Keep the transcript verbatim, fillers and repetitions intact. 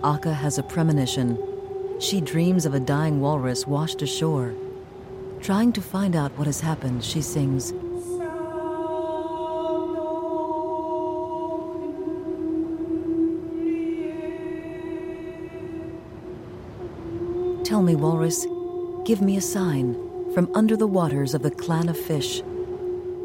Akka has a premonition. She dreams of a dying walrus washed ashore. Trying to find out what has happened, she sings, "Tell me, walrus, give me a sign from under the waters of the clan of fish.